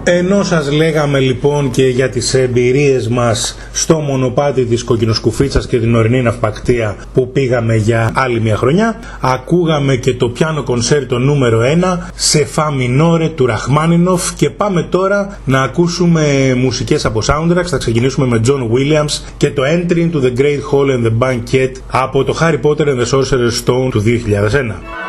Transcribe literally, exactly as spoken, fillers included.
Ενώ σας λέγαμε λοιπόν και για τις εμπειρίες μας στο μονοπάτι της Κοκκινοσκουφίτσας και την ορεινή ναυπακτία που πήγαμε για άλλη μια χρονιά, ακούγαμε και το πιάνο κονσέρτο νούμερο ένα σε φα μινόρε του Ραχμάνινοφ και πάμε τώρα να ακούσουμε μουσικές από soundtracks. Θα ξεκινήσουμε με John Williams και το Entry into the Great Hall and the Banquet από το Harry Potter and the Sorcerer's Stone του δύο χιλιάδες ένα.